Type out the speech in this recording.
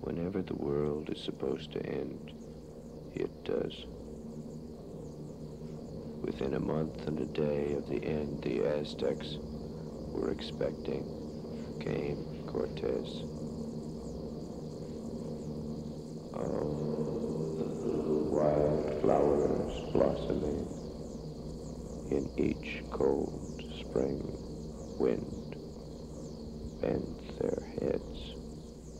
Whenever the world is supposed to end, it does. Within a month and a day of the end the Aztecs were expecting came Cortez. Oh, the wildflowers blossoming in each cold spring wind bent their heads